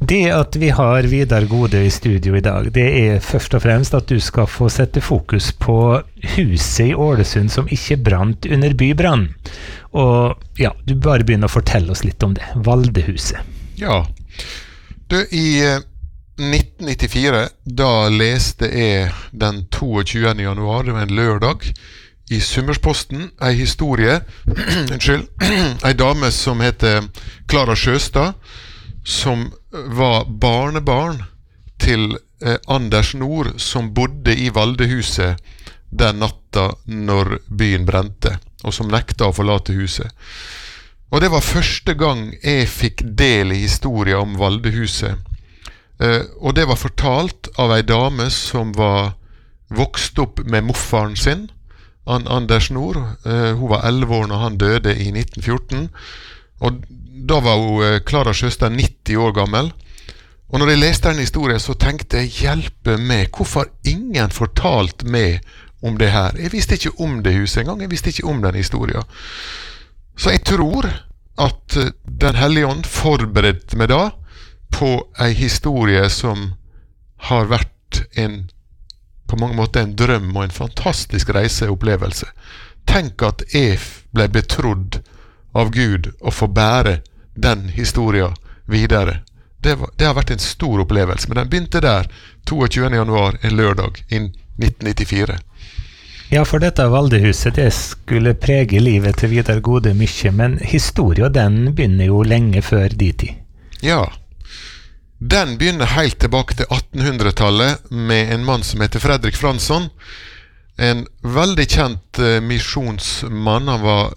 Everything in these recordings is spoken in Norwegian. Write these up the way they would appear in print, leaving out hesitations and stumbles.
Det at vi har Vidar Gode i studio i dag, det først og fremst at du skal få sette fokus på huset i Ålesund som ikke brant under bybrann. Og ja, du bare begynner å fortelle oss litt om det, Valdehuset. Ja, i 1994, da leste jeg den 22. januar, det var en lørdag, i Summersposten, en historie, en dame som heter Klara Sjøstad, som var barnebarn til Anders Nord, som bodde i Valdehuset den natta når byen brente, og som nekta å forlate huset. Og det var første gang jeg fikk del i historien om Valdehuset. Og det var fortalt av en dame som var vokst opp med moffaren sin, Anders Nord. Hun var 11 år når han døde i 1914, og da var hun Klara Sjøstad 90 år gammel. Og når jeg leste den historien, så tenkte jeg, hjelpe meg, hvorfor ingen fortalt meg om det her? Jeg visste ikke om det huset engang, jeg visste ikke om den historien. Så jeg tror at Den Hellige Ånd forberedte meg da på en historie som har vært på mange måter en drøm og en fantastisk reiseopplevelse. Tenk at jeg ble betrodd av Gud å få bære den historien videre. Det har vært en stor opplevelse, men den begynte der 22. januar, en lørdag i 1994. Ja, for dette Valdehuset, det skulle prege livet til Vidar Gode mye, men historien den begynner jo lenge før de tid. Ja, den begynner helt tilbake til 1800-tallet med en mann som heter Fredrik Fransson, en veldig kjent misjonsmann. Han var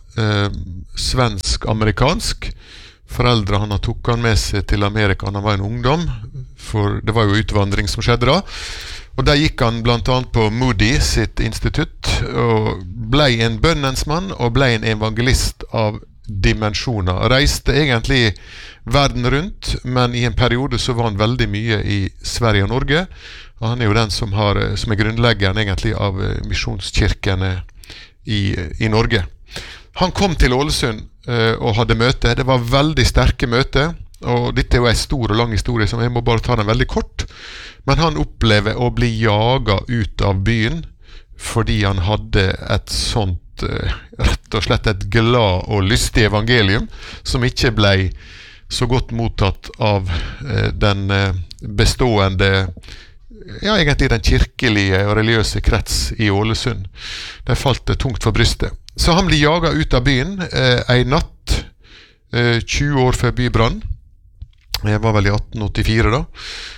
svensk-amerikansk. Foreldre han tok han med seg til Amerika når han var en ungdom, for det var jo utvandring som skjedde da. Og der gikk han blant annet på Moody sitt institutt, og ble en bønnens mann, og ble en evangelist av dimensjoner. Reiste egentlig verden rundt, men i en periode så var han veldig mye i Sverige og Norge. Og han jo den som grunnleggeren egentlig av misjonskirkene i Norge. Han kom til Ålesund og hadde møte. Det var veldig sterke møte, og dette jo en stor og lang historie, så jeg må bare ta den veldig kort. Men han opplever å bli jaget ut av byen, fordi han hadde et sånt, rett og slett et glad og lystig evangelium, som ikke ble så godt mottatt av den bestående, ja, egentlig den kirkelige og religiøse krets i Ålesund. Det falt tungt for brystet. Så han blir jaget ut av byen en natt, 20 år før bybrann. Jeg var vel i 1884 da.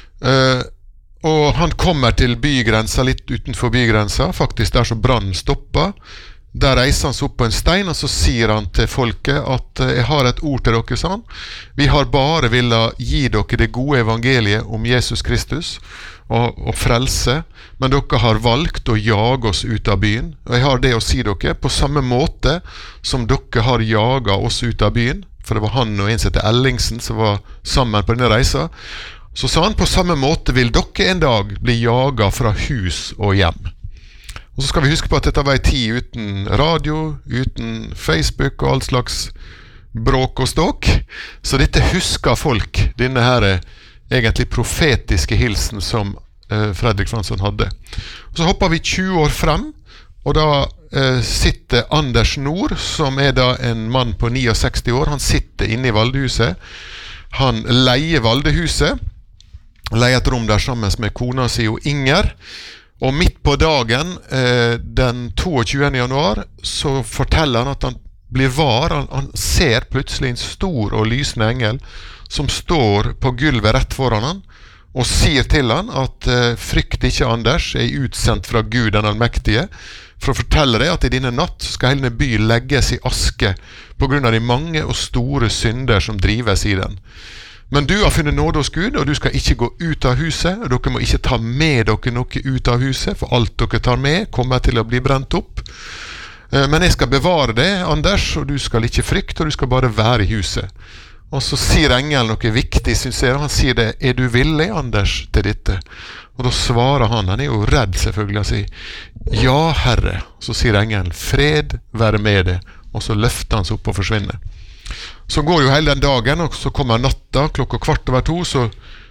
Og han kommer til bygrensa, litt utenfor bygrensa, faktisk der så brannen stopper. Der reiser han seg opp på en stein, og så sier han til folket at jeg har et ord til dere, sa han. Vi har bare villet gi dere det gode evangeliet om Jesus Kristus og frelse, men dere har valgt å jage oss ut av byen. Og jeg har det å si dere, på samme måte som dere har jaget oss ut av byen, for det var han og en som heter Ellingsen som var sammen på denne reisa, så sa han, på samme måte vil dere en dag bli jaget fra hus og hjem. Og så skal vi huske på at dette var en tid uten radio, uten Facebook og all slags bråk og ståk. Så dette husker folk, denne her egentlig profetiske hilsen som Fredrik Fransson hadde. Og så hopper vi 20 år frem, og da sitter Anders Nord, som da en mann på 69 år. Han sitter inne i Valdehuset. Han leier Valdehuset, leier et rom der sammen med kona si og Inger. Og midt på dagen, den 22. januar, så forteller han at han blir var. Han ser plutselig en stor og lysende engel som står på gulvet rett foran han, og sier til han at frykt ikke, Anders, jeg utsendt fra Gud den allmektige, for å fortelle deg at i denne natt skal hele by legges i aske på grunn av de mange og store synder som drives i den. Men du har funnet nåde hos Gud, og du skal ikke gå ut av huset, og dere må ikke ta med dere noe ut av huset, for alt dere tar med kommer til å bli brent opp. Men jeg skal bevare det, Anders, og du skal ikke frykte, og du skal bare være i huset. Og så sier engelen noe viktig, synes jeg, og han sier det, er du villig, Anders, til dette? Og da svarer han jo redd selvfølgelig, han sier, ja, Herre. Så sier engelen, fred være med det, og så løfter han seg opp og forsvinner. Så går jo hele den dagen, og så kommer natta, 1:15, så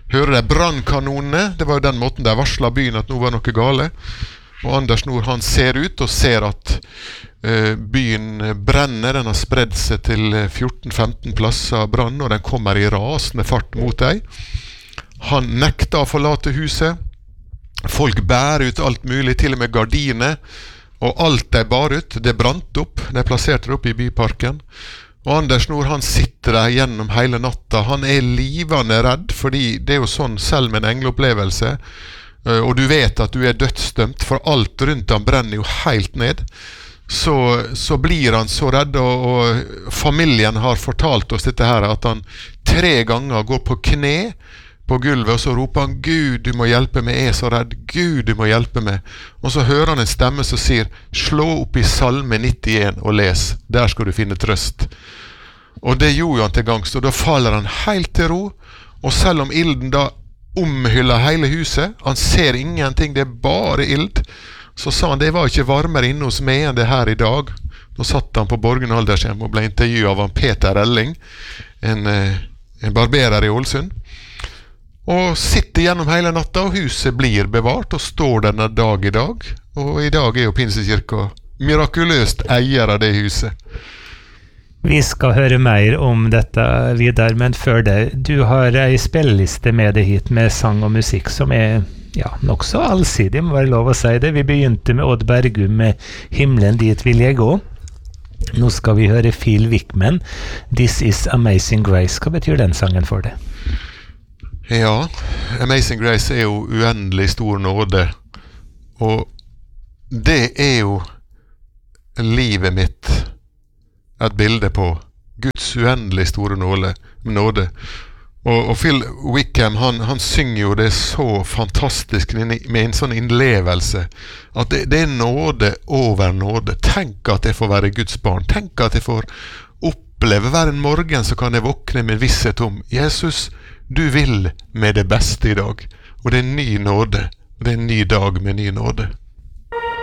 hører de brannkanonene. Det var jo den måten de varslet byen at nå var noe gale. Og Anders Nord, han ser ut og ser at byen brenner. Den har spredd seg til 14-15 plasser av brann, og den kommer i rasende fart mot deg. Han nekter å forlate huset. Folk bærer ut alt mulig, til og med gardiner. Og alt de bar ut, det brant opp. De plasserte det opp i byparken. Og Anders Nord, han sitter der gjennom hele natta. Han livende redd, fordi det jo sånn selv med en engleopplevelse. Og du vet at du dødsdømt, for alt rundt han brenner jo helt ned. Så blir han så redd, og familien har fortalt oss dette her, at han 3 ganger går på kne på gulvet, og så roper han: Gud, du må hjelpe meg, jeg så redd. Gud, du må hjelpe meg. Og så hører han en stemme som sier: slå opp i Salme 91 og les. Der skal du finne trøst. Og det gjorde han til gangs, og da faller han helt til ro. Og selv om ilden da omhyller hele huset, han ser ingenting, det bare ild, så sa han: det var ikke varmere inne hos meg enn det her i dag. Nå satt han på Borgen aldershjem og ble intervjuet av han Peter Elling, en barberer i Ålesund, og sitter gjennom hele natta, og huset blir bevart og står denne dag i dag. Og i dag jo Pinsekirka mirakuløst eier av det huset. Vi skal høre mer om dette videre, men før det, du har en spilleliste med deg hit med sang og musikk som nok så allsidig, må være lov å si det. Vi begynte med Odd Bergum med 'Himmelen dit vil jeg gå'. Nå skal vi høre Phil Wickman, 'This is Amazing Grace'. Hva betyr den sangen for deg? Ja, Amazing Grace jo uendelig stor nåde, og det jo livet mitt et bilde på. Guds uendelig store nåde. Og Phil Wickham, han synger jo det så fantastisk med en sånn innlevelse, at det nåde over nåde. Tenk at jeg får være Guds barn. Tenk at jeg får oppleve hver en morgen, så kan jeg våkne med visshet om: Jesus, du vil med det beste i dag. Og det en ny nåde, og det en ny dag med ny nåde.